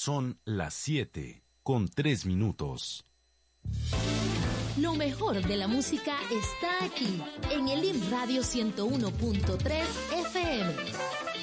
Son las 7:03. Lo mejor de la música está aquí, en el IM Radio 101.3 FM.